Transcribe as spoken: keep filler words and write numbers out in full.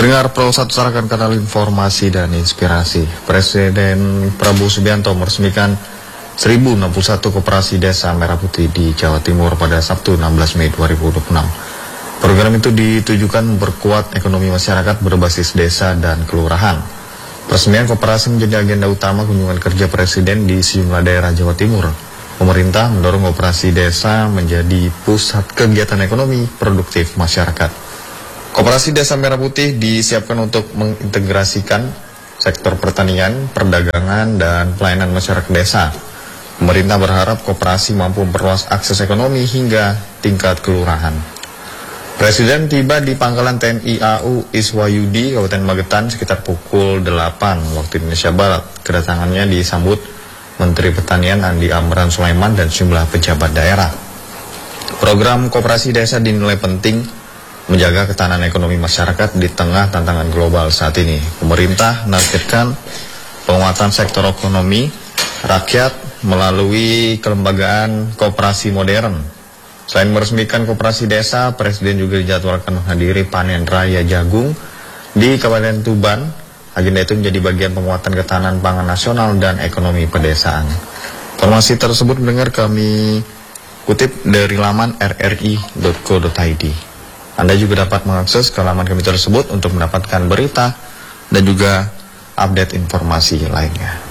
Pendengar Pro satu Sarakan Kanal Informasi dan Inspirasi. Presiden Prabowo Subianto meresmikan seribu enam puluh satu koperasi desa Merah Putih di Jawa Timur pada Sabtu enam belas Mei dua ribu dua puluh enam. Program itu ditujukan memperkuat ekonomi masyarakat berbasis desa dan kelurahan. Peresmian koperasi menjadi agenda utama kunjungan kerja Presiden di sejumlah daerah Jawa Timur. Pemerintah mendorong koperasi desa menjadi pusat kegiatan ekonomi produktif masyarakat. Koperasi Desa Merah Putih disiapkan untuk mengintegrasikan sektor pertanian, perdagangan, dan pelayanan masyarakat desa. Pemerintah berharap koperasi mampu memperluas akses ekonomi hingga tingkat kelurahan. Presiden tiba di Pangkalan T N I A U Iswayudi, Kabupaten Magetan sekitar pukul delapan waktu Indonesia Barat. Kedatangannya disambut Menteri Pertanian Andi Amran Sulaiman dan sejumlah pejabat daerah. Program koperasi desa dinilai penting menjaga ketahanan ekonomi masyarakat di tengah tantangan global saat ini. Pemerintah menargetkan penguatan sektor ekonomi rakyat melalui kelembagaan koperasi modern. Selain meresmikan koperasi desa, Presiden juga dijadwalkan menghadiri panen raya jagung di Kabupaten Tuban. Agenda itu menjadi bagian penguatan ketahanan pangan nasional dan ekonomi pedesaan. Informasi tersebut mendengar kami kutip dari laman r r i dot co dot i d. Anda juga dapat mengakses ke laman kami tersebut untuk mendapatkan berita dan juga update informasi lainnya.